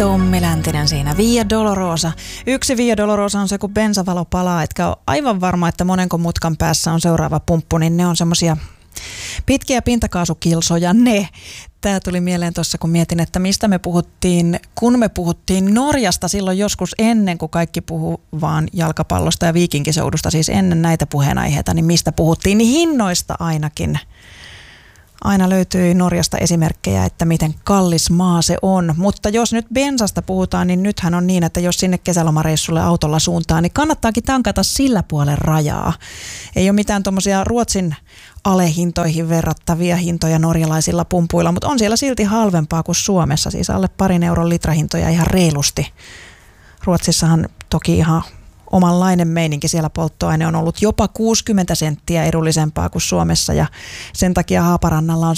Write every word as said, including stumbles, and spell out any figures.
Tommi Läntinen siinä. Via Dolorosa. Yksi Via Dolorosa on se, kun bensavalo palaa, etkä ole aivan varma, että monenko mutkan päässä on seuraava pumppu, niin ne on semmosia pitkiä pintakaasukilsoja ne. Tämä tuli mieleen tuossa, kun mietin, että mistä me puhuttiin, kun me puhuttiin Norjasta silloin joskus ennen, kuin kaikki puhuu vaan jalkapallosta ja viikinkisoudusta, siis ennen näitä puheenaiheita, niin mistä puhuttiin, niin hinnoista ainakin. Aina löytyi Norjasta esimerkkejä, että miten kallis maa se on, mutta jos nyt bensasta puhutaan, niin nythän on niin, että jos sinne kesälomareissulle autolla suuntaan, niin kannattaakin tankata sillä puolen rajaa. Ei ole mitään tuommoisia Ruotsin alehintoihin verrattavia hintoja norjalaisilla pumpuilla, mutta on siellä silti halvempaa kuin Suomessa, siis alle parin euron litrahintoja ihan reilusti. Ruotsissahan toki ihan omanlainen meininki, siellä polttoaine on ollut jopa kuusikymmentä senttiä edullisempaa kuin Suomessa ja sen takia Haaparannalla on